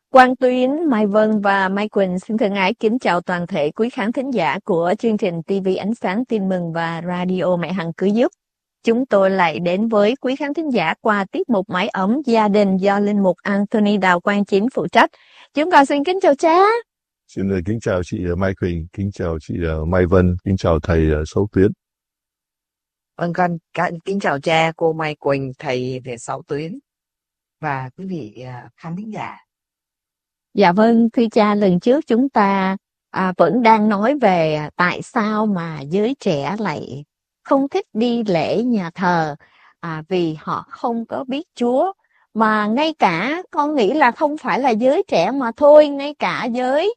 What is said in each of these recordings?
Quang Tuyến, Mai Vân và Mai Quỳnh xin thân ái kính chào toàn thể quý khán thính giả của chương trình TV Ánh Sáng Tin Mừng và Radio Mẹ Hằng Cứu Giúp. Chúng tôi lại đến với quý khán thính giả qua tiết mục Mái Ấm Gia Đình do Linh Mục Anthony Đào Quang Chín phụ trách. Chúng con xin kính chào cha. Xin kính chào chị Mai Quỳnh, kính chào chị Mai Vân, kính chào thầy Sáu Tuyến. Vâng, con kính chào cha, cô Mai Quỳnh, thầy Sáu Tuyến và quý vị khán thính giả. Dạ vâng, thưa cha, lần trước chúng ta vẫn đang nói về tại sao mà giới trẻ lại không thích đi lễ nhà thờ, vì họ không có biết Chúa. Mà ngay cả con nghĩ là không phải là giới trẻ mà thôi, ngay cả giới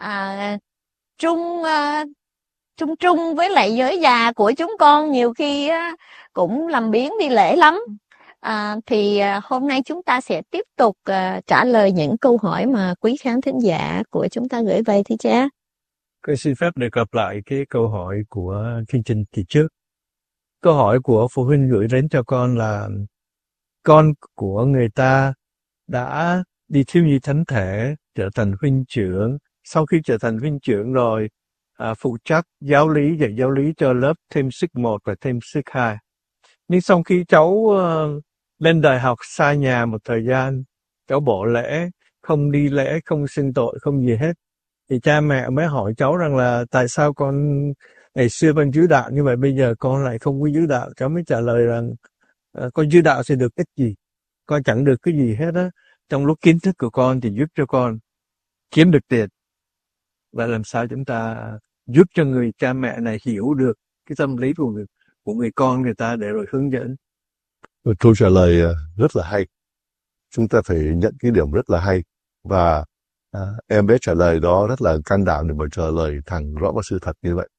trung với lại giới già của chúng con nhiều khi cũng làm biếng đi lễ lắm. Thì hôm nay chúng ta sẽ tiếp tục trả lời những câu hỏi mà quý khán thính giả của chúng ta gửi về thưa cha. Tôi xin phép đề cập lại cái câu hỏi của chương trình kỳ trước. Câu hỏi của phụ huynh gửi đến cho con là con của người ta đã đi thiếu nhi thánh thể, trở thành huynh trưởng. Sau khi trở thành huynh trưởng rồi, phụ trách giáo lý, dạy giáo lý cho lớp thêm sức 1 và thêm sức 2. Nhưng sau khi cháu lên đại học xa nhà một thời gian, cháu bỏ lễ, không đi lễ, không xưng tội, không gì hết. Thì cha mẹ mới hỏi cháu rằng là tại sao con ngày xưa con giữ đạo như vậy, bây giờ con lại không có giữ đạo. Cháu mới trả lời rằng con giữ đạo sẽ được ích gì? Con chẳng được cái gì hết á. Trong lúc kiến thức của con thì giúp cho con kiếm được tiền. Và làm sao chúng ta giúp cho người cha mẹ này hiểu được cái tâm lý của người con người ta để rồi hướng dẫn. Câu trả lời rất là hay. Chúng ta phải nhận cái điểm rất là hay. Và em bé trả lời đó rất là can đảm để mà trả lời thẳng rõ và sự thật như vậy.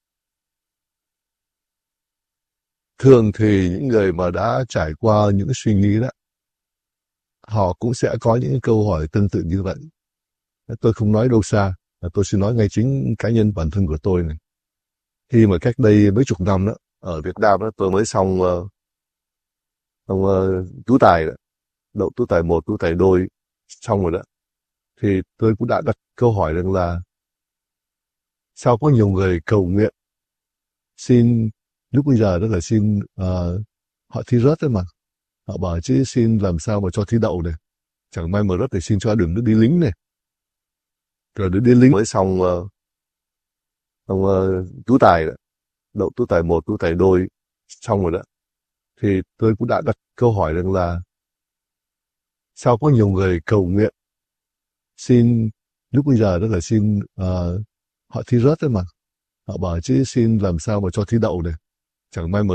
Thường thì những người mà đã trải qua những suy nghĩ đó, họ cũng sẽ có những câu hỏi tương tự như vậy. Tôi không nói đâu xa, tôi xin nói ngay chính cá nhân bản thân của tôi này. Khi mà cách đây mấy chục năm đó, ở Việt Nam đó, tôi mới xong tú tài đó, đậu tú tài 1, tú tài 2 xong rồi đó. Thì tôi cũng đã đặt câu hỏi rằng là sao có nhiều người cầu nguyện xin, lúc bây giờ đó là xin họ thi rớt đấy mà. Họ bảo chứ xin làm sao mà cho thi đậu này. Chẳng may mà rớt thì xin cho được đi lính này. Rồi đi lính mới xong tú tài đó, đậu tú tài 1, tú tài 2 xong rồi đó. Thì tôi cũng đã đặt câu hỏi rằng là sao có nhiều người cầu nguyện xin, lúc bây giờ đó là xin họ thi rớt đấy mà. Họ bảo chứ xin làm sao mà cho thi đậu này. Chẳng may mà